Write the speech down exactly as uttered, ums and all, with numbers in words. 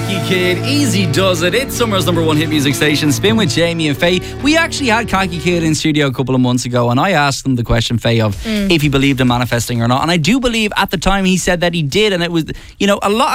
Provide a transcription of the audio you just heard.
Cocky Kid, easy does it. It's Summer's number one hit music station, Spin with Jamie and Faye. We actually had Cocky Kid in studio a couple of months ago, and I asked him the question, Faye, of mm. if he believed in manifesting or not. And I do believe at the time he said that he did, and it was, you know, a lot